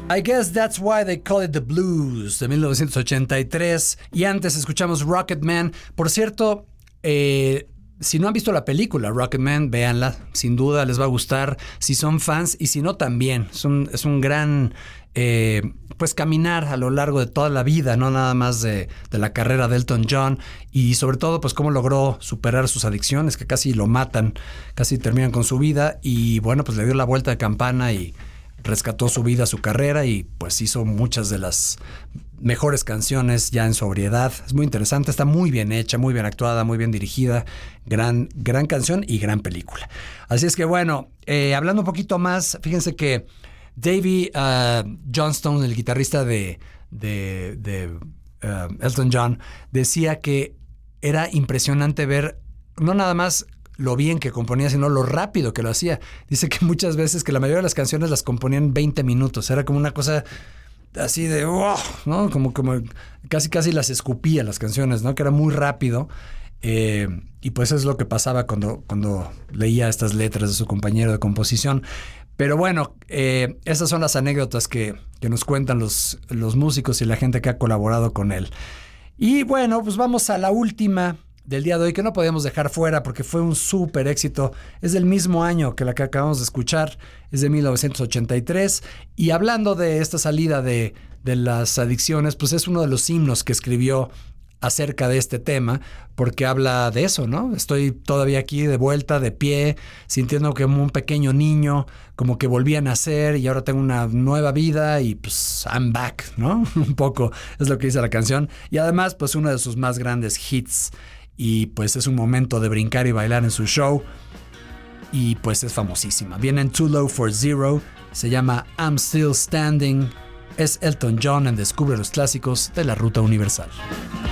I Guess That's Why They Call It The Blues, de 1983. Y antes escuchamos Rocketman. Por cierto, si no han visto la película Rocketman, véanla. Sin duda les va a gustar. Si son fans y si no también. Es un gran pues caminar a lo largo de toda la vida, no nada más de la carrera de Elton John. Y sobre todo pues cómo logró superar sus adicciones, que casi lo matan, casi terminan con su vida. Y bueno, pues le dio la vuelta de campana y rescató su vida, su carrera, y pues hizo muchas de las mejores canciones ya en sobriedad. Es muy interesante, está muy bien hecha, muy bien actuada, muy bien dirigida. Gran canción y gran película. Así es que bueno, hablando un poquito más, fíjense que Davey Johnstone, el guitarrista de Elton John, decía que era impresionante ver no nada más lo bien que componía, sino lo rápido que lo hacía. Dice que muchas veces que la mayoría de las canciones las componían en 20 minutos. Era como una cosa así de wow, ¿no? Como casi las escupía las canciones, ¿no? Que era muy rápido. Y pues es lo que pasaba cuando leía estas letras de su compañero de composición. Pero bueno, esas son las anécdotas que nos cuentan los músicos y la gente que ha colaborado con él. Y bueno, pues vamos a la última del día de hoy, que no podíamos dejar fuera porque fue un súper éxito. Es del mismo año que la que acabamos de escuchar, es de 1983. Y hablando de esta salida de las adicciones, pues es uno de los himnos que escribió acerca de este tema, porque habla de eso, ¿no? Estoy todavía aquí de vuelta, de pie, sintiendo como un pequeño niño, como que volví a nacer y ahora tengo una nueva vida y pues I'm back, ¿no? Un poco es lo que dice la canción. Y además, pues uno de sus más grandes hits. Y pues es un momento de brincar y bailar en su show. Y pues es famosísima. Viene en Too Low for Zero. Se llama I'm Still Standing. Es Elton John en Descubre los Clásicos de la Ruta Universal.